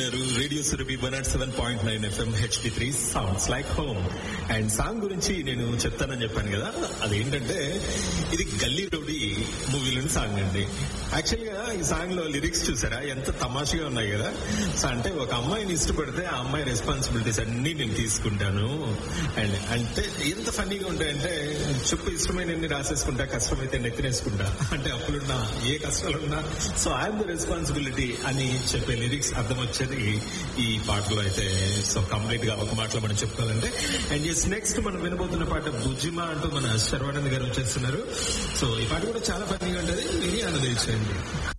వింటున్నారు radio Surabhi 107.9 FM HD3 sounds like home. And song గురించి నేను చెప్తానని చెప్పాను కదా, అదేంటంటే ఇది గల్లీ రౌడీ మూవీలోని సాంగ్ అండి. యాక్చువల్ గా ఈ సాంగ్ లో లిరిక్స్ చూసారా ఎంత తమాషగా ఉన్నాయి కదా. సో అంటే ఒక అమ్మాయిని ఇష్టపడితే ఆ అమ్మాయి రెస్పాన్సిబిలిటీస్ అన్ని నేను తీసుకుంటాను అండ్ అంటే ఎంత ఫన్నీగా ఉంటాయంటే, చెప్పు ఇష్టమైనన్ని రాసేసుకుంటా, కష్టమైతే నెత్తినేసుకుంటా, అంటే అప్పుడున్నా ఏ కష్టాలున్నా సో ఐఎమ్ ద రెస్పాన్సిబిలిటీ అని చెప్పే లిరిక్స్ అర్థం వచ్చేది ఈ పాటలో అయితే. సో కంప్లీట్ గా ఒక మాటలో మనం చెప్పుకోవాలంటే. అండ్ ఎస్ నెక్స్ట్ మనం వినబోతున్న పాట బుజ్జిమా అంటూ మన శర్వానంద్ గారు వచ్చేస్తున్నారు. సో ఈ పాట కూడా చాలా ఫన్నీగా ఉంటుంది, విని ఆనందించండి.